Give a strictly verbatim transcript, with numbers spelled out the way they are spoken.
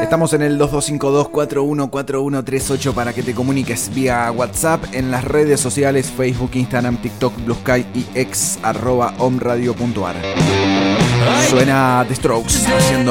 Estamos en el dos dos cinco dos, cuatro uno cuatro uno tres ocho para que te comuniques vía WhatsApp, en las redes sociales, Facebook, Instagram, TikTok, Blue Sky y ex arroba omradio punto ar. Suena The Strokes haciendo